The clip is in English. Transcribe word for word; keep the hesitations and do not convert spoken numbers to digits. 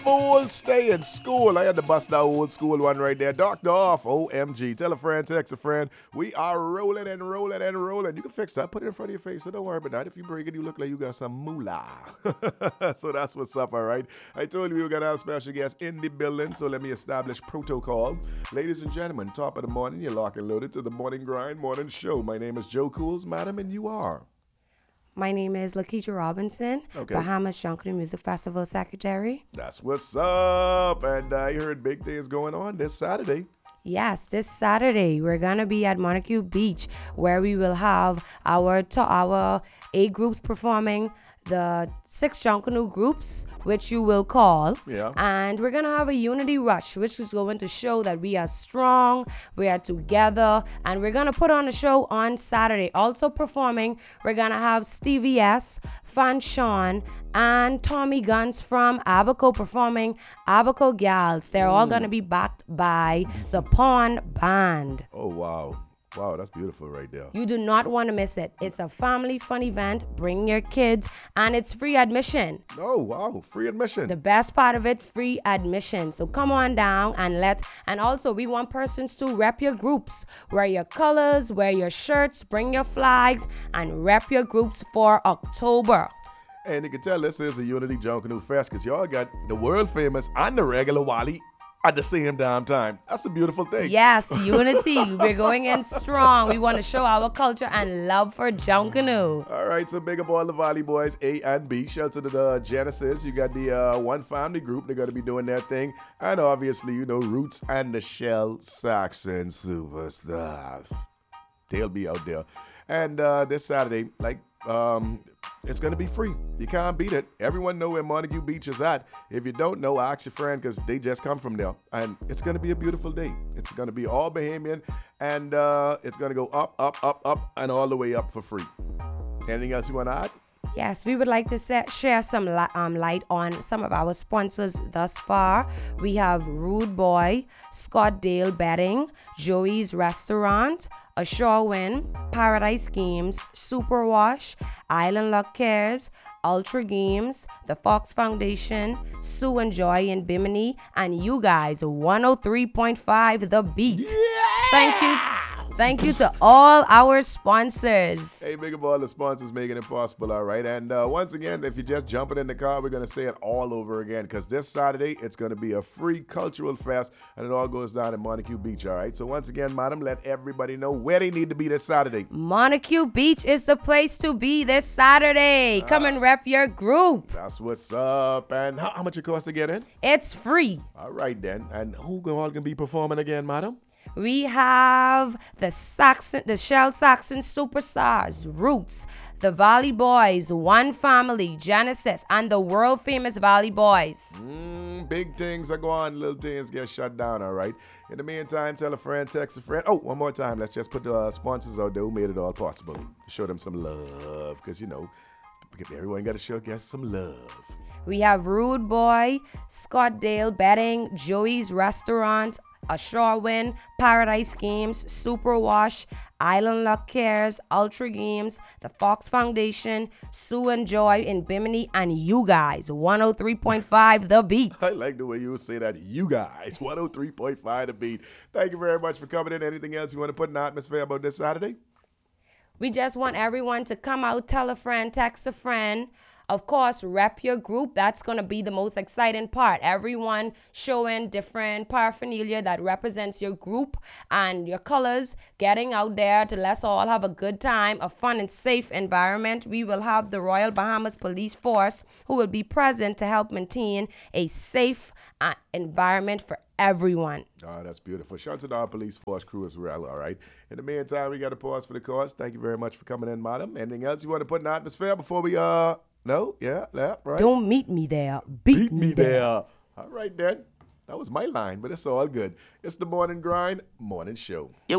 Full stay in school. I had to bust that old school one right there. Doctor Off, O M G. Tell a friend, text a friend. We are rolling and rolling and rolling. You can fix that. Put it in front of your face, so don't worry about that. If you break it, you look like you got some moolah. So that's what's up, all right? I told you we were going to have special guests in the building, so let me establish protocol. Ladies and gentlemen, top of the morning, you're locked and loaded to the Morning Grind Morning Show. My name is Joe Cools, madam, and you are? My name is Lakeisha Robinson, okay. Bahamas Junkanoo Music Festival Secretary. That's what's up. And I heard big things going on this Saturday. Yes, this Saturday we're gonna be at Montague Beach, where we will have our to- our eight groups performing the six Junkanoo groups, which you will call. Yeah. And we're gonna have a unity rush, which is going to show that we are strong, we are together, and we're gonna put on a show on Saturday. Also performing, we're gonna have Stevie S, Fan Sean, and Tommy Guns from Abaco performing Abaco Gals. They're all gonna be backed by the Pawn Band. Oh, wow. Wow, that's beautiful right there. You do not want to miss it. It's a family fun event. Bring your kids, and it's free admission. Oh, wow, free admission. The best part of it, free admission. So come on down and let, and also we want persons to rep your groups. Wear your colors, wear your shirts, bring your flags, and rep your groups for October. And you can tell this is a Unity Junkanoo Fest because y'all got the world famous and the regular Wally at the same damn time. That's a beautiful thing. Yes, unity. We're going in strong. We want to show our culture and love for Junkanoo. All right, so big up all the Valley Boys, A and B. Shout out to the uh, Genesis. You got the uh, One Family Group. They're going to be doing their thing. And obviously, you know, Roots and the Shell Saxon Superstars. They'll be out there. And uh, this Saturday, like, um, it's going to be free. You can't beat it. Everyone know where Montague Beach is at. If you don't know, ask your friend because they just come from there. And it's going to be a beautiful day. It's going to be all Bahamian. And uh, it's going to go up, up, up, up, and all the way up for free. Anything else you want to add? Yes, we would like to set, share some li- um, light on some of our sponsors thus far. We have Rude Boy, Scott Dale Bedding, Joey's Restaurant, Ashore Win, Paradise Games, Superwash, Island Luck Cares, Ultra Games, the Fox Foundation, Sue and Joy in Bimini, and you guys, one oh three point five The Beat. Yeah! Thank you. Thank you to all our sponsors. Hey, big up all the sponsors making it possible, all right? And uh, once again, if you're just jumping in the car, we're going to say it all over again because this Saturday, it's going to be a free cultural fest, and it all goes down in Montague Beach, all right? So once again, madam, let everybody know where they need to be this Saturday. Montague Beach is the place to be this Saturday. Come and rep your group. That's what's up. And how, how much it costs to get in? It's free. All right, then. And who all going to be performing again, madam? We have the Saxon, the Shell Saxon Superstars, Roots, the Valley Boys, One Family, Genesis, and the world famous Valley Boys. Mm, big things are going on, little things get shut down, all right? In the meantime, tell a friend, text a friend. Oh, one more time. Let's just put the uh, sponsors out there who made it all possible. Show them some love because, you know, everyone got to show guests some love. We have Rude Boy, Scott Dale Bedding, Joey's Restaurant, Ashore Win, Paradise Games, Superwash, Island Luck Cares, Ultra Games, the Fox Foundation, Sue and Joy in Bimini, and you guys, one oh three point five The Beat. I like the way you say that, you guys, one oh three point five The Beat. Thank you very much for coming in. Anything else you want to put in the atmosphere about this Saturday? We just want everyone to come out, tell a friend, text a friend. Of course, rep your group. That's going to be the most exciting part. Everyone showing different paraphernalia that represents your group and your colors, getting out there to let's all have a good time, a fun and safe environment. We will have the Royal Bahamas Police Force who will be present to help maintain a safe uh, environment for everyone. Oh, that's beautiful. Shout out to our police force crew as well, all right? In the meantime, we got to pause for the cause. Thank you very much for coming in, madam. Anything else you want to put in the atmosphere before we, uh... No? Yeah? Left? Right? Don't meet me there. Beat, Beat me, me there. there. All right, then. That was my line, but it's all good. It's the Morning Grind Morning Show.